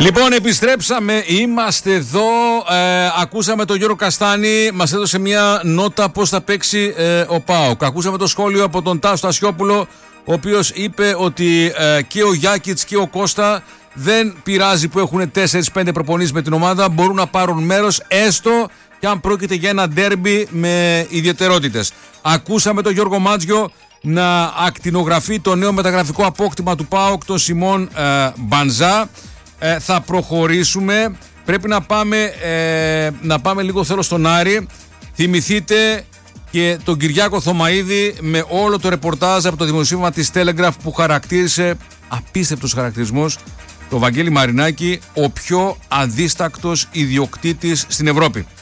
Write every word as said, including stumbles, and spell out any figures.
Λοιπόν, επιστρέψαμε, είμαστε εδώ, ε, ακούσαμε τον Γιώργο Καστάνη, μας έδωσε μια νότα πώς θα παίξει ε, ο ΠΑΟΚ. Ακούσαμε το σχόλιο από τον Τάσο Τασιόπουλο, ο οποίος είπε ότι ε, και ο Γιάκιτς και ο Κώστα δεν πειράζει που έχουν τέσσερις πέντε προπονήσεις με την ομάδα, μπορούν να πάρουν μέρος έστω και αν πρόκειται για ένα ντέρμπι με ιδιαιτερότητες. Ακούσαμε τον Γιώργο Μάτζιο να ακτινογραφεί το νέο μεταγραφικό απόκτημα του ΠΑΟΚ, τον Σιμών ε, Μπανζά. Ε, θα προχωρήσουμε. Πρέπει να πάμε, ε, να πάμε λίγο θέλω στον Άρη. Θυμηθείτε και τον Κυριάκο Θωμαίδη με όλο το ρεπορτάζ από το δημοσίευμα της Telegraph που χαρακτήρισε, απίστευτος χαρακτηρισμός, το Βαγγέλη Μαρινάκη, ο πιο αδίστακτος ιδιοκτήτης στην Ευρώπη.